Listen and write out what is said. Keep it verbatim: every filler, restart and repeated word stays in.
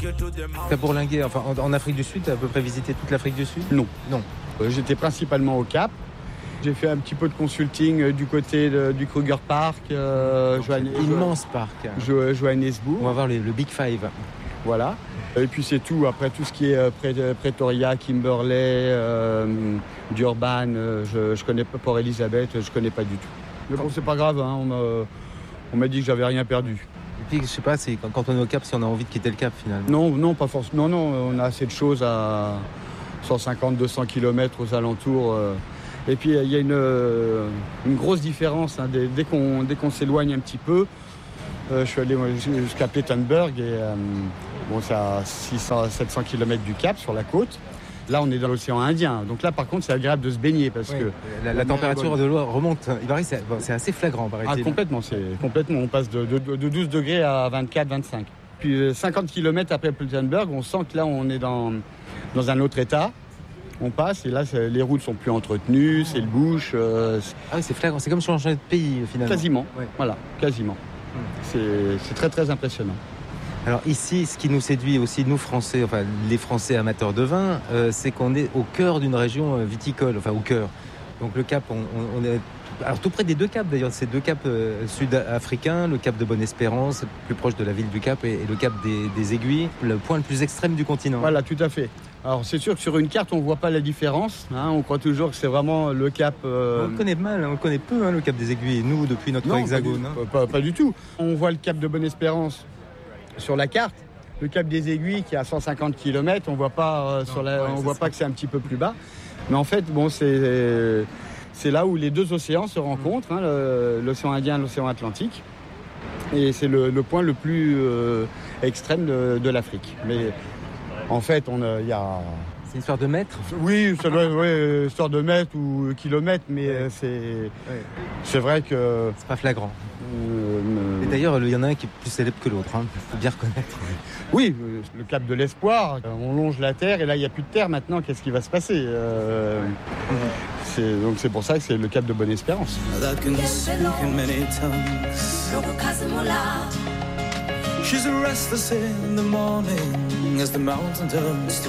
T'as bourlingué, enfin en, en Afrique du Sud, t'as à peu près visité toute l'Afrique du Sud? Non. Non. Euh, J'étais principalement au Cap. J'ai fait un petit peu de consulting euh, du côté de, du Kruger Park, euh, Johann- Immense parc. Jo- Johannesburg. On va voir les- le Big Five. Voilà. Et puis c'est tout. Après tout ce qui est euh, Pré- Pretoria, Kimberley, euh, Durban, euh, je, je connais pas Port Elizabeth, je connais pas du tout. Mais bon, c'est pas grave. Hein, on m'a, on m'a dit que j'avais rien perdu. Et puis je sais pas, c'est quand, quand on est au Cap, si on a envie de quitter le Cap finalement. Non, non, pas forcément. Non, non, on a assez de choses à cent cinquante à deux cents kilomètres aux alentours. euh. Et puis il y a une, euh, une grosse différence. Hein, dès, dès qu'on, dès qu'on s'éloigne un petit peu, euh, je suis allé moi, jusqu'à Plettenberg et euh, bon, c'est à six cents à sept cents kilomètres du Cap sur la côte. Là, on est dans l'océan Indien. Donc là, par contre, c'est agréable de se baigner parce Ouais, que la, la température de l'eau remonte. Il paraît que c'est, bon, c'est assez flagrant, ah, paraît-il. complètement, c'est complètement. On passe de, de, de douze degrés à vingt-quatre, vingt-cinq. Puis euh, cinquante kilomètres après Plettenberg, on sent que là, on est dans, dans un autre état. On passe et là, c'est- les routes sont plus entretenues, c'est le bush, euh, c'est- Ah oui, c'est flagrant. C'est comme si on changeait de pays finalement. quasiment. Ouais. Voilà, quasiment. C'est, c'est très très impressionnant. Alors ici, ce qui nous séduit aussi, nous Français, enfin les Français amateurs de vin, euh, c'est qu'on est au cœur d'une région euh, viticole, enfin au cœur. Donc le Cap, on, on- on est alors tout près des deux caps d'ailleurs, ces deux caps euh, sud-africains, le Cap de Bonne-Espérance, plus proche de la ville du Cap, et, et le Cap des, des Aiguilles, le point le plus extrême du continent. Voilà, tout à fait. Alors c'est sûr que sur une carte, on voit pas la différence. Hein, on croit toujours que c'est vraiment le cap. euh, On le connaît mal, hein, on le connaît peu, hein, le Cap des Aiguilles, nous depuis notre Non, hexagone. pas hein. du, pas- pas du tout. On voit le cap de Bonne-Espérance sur la carte. Le cap des Aiguilles qui est à cent cinquante kilomètres, on voit pas euh, sur la, ouais, on ça voit se pas que c'est un petit peu plus bas. Mais en fait, bon, c'est c'est là où les deux océans se rencontrent, hein, le- l'océan Indien et l'océan Atlantique. Et c'est le, le point le plus euh, extrême de, de l'Afrique. Mais en fait, on a- il y a C'est une histoire de mètres. oui, ça doit être ouais, histoire de mètres ou kilomètres, mais euh, c'est c'est vrai que C'est pas flagrant. euh, Et d'ailleurs, il y en a un qui est plus célèbre que l'autre, il hein, faut bien reconnaître. oui, euh, le cap de l'espoir, on longe la terre et là il n'y a plus de terre maintenant, qu'est-ce qui va se passer euh, c'est, donc c'est pour ça que c'est le cap de Bonne-Espérance. that can speak in many tongues. She's restless in the morning as the mountain turns to